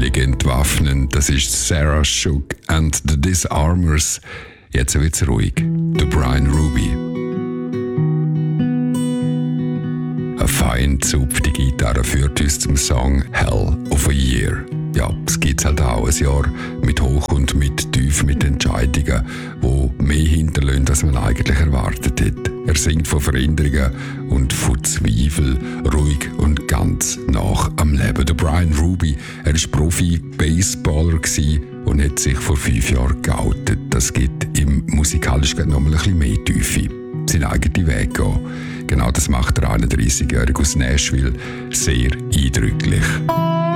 völlig entwaffnen. Das ist Sarah Shook and the Disarmers. Jetzt wird's ruhig. Der Brian Ruby. Eine fein zupfte Gitarre führt uns zum Song Hell of a Year. Ja, es gibt halt auch ein Jahr mit Hoch und mit Tief, mit Entscheidungen, die mehr hinterlassen, als man eigentlich erwartet hat. Er singt von Veränderungen und von Zweifel, ruhig und ganz nach am Leben. Der Brian Ruby, er war Profi-Baseballer und hat sich vor 5 Jahren geoutet. Das gibt im musikalisch noch mal ein bisschen mehr Tiefe. Seinen eigenen Weg gehen. Genau das macht der 31-Jährige aus Nashville sehr eindrücklich.